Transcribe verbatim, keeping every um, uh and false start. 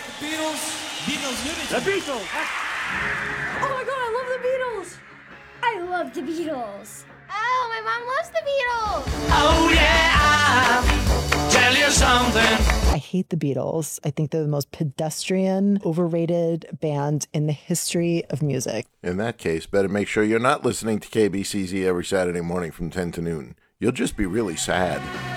like the Beatles? Beatles, new The Beatles! Oh my god, I love the Beatles! I love the Beatles. Oh, my mom loves the Beatles. Oh yeah, I'll tell you something. I hate the Beatles. I think they're the most pedestrian, overrated band in the history of music. In that case, better make sure you're not listening to K B C Z every Saturday morning from ten to noon. You'll just be really sad.